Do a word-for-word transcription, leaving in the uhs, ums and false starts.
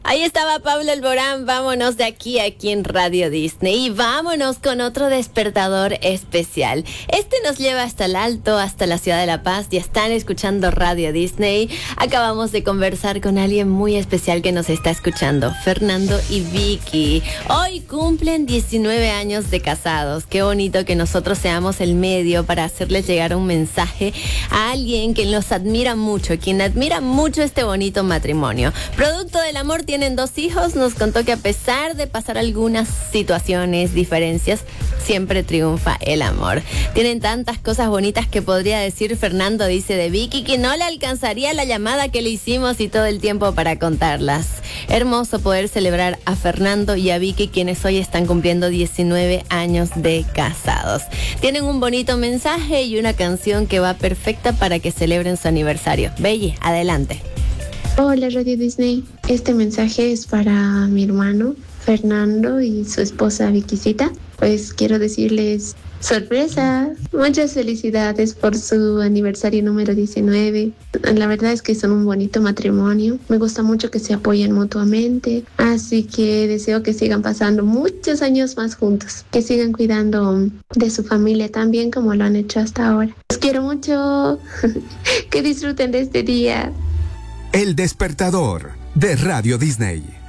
Ahí estaba Pablo Alborán. Vámonos de aquí, aquí en Radio Disney. Y vámonos con otro despertador especial. Este nos lleva hasta el alto, hasta la ciudad de La Paz. Ya están escuchando Radio Disney. Acabamos de conversar con alguien muy especial que nos está escuchando, Fernando y Vicky. Hoy cumplen diecinueve años de casados. Qué bonito que nosotros seamos el medio para hacerles llegar un mensaje a alguien que los admira mucho, quien admira mucho este bonito matrimonio. Producto del amor, tienen dos hijos. Nos contó que a pesar de pasar algunas situaciones, diferencias, siempre triunfa el amor. Tienen tantas cosas bonitas que podría decir Fernando, dice de Vicky, que no le alcanzaría la llamada que le hicimos y todo el tiempo para contarlas. Hermoso poder celebrar a Fernando y a Vicky, quienes hoy están cumpliendo diecinueve años de casados. Tienen un bonito mensaje y una canción que va perfecta para que celebren su aniversario. Belli, adelante. Hola Radio Disney, este mensaje es para mi hermano Fernando y su esposa Vickycita. Pues quiero decirles, sorpresa, muchas felicidades por su aniversario número diecinueve. La verdad es que son un bonito matrimonio, me gusta mucho que se apoyen mutuamente, así que deseo que sigan pasando muchos años más juntos, que sigan cuidando de su familia tan bien como lo han hecho hasta ahora. Los quiero mucho, que disfruten de este día. El despertador de Radio Disney.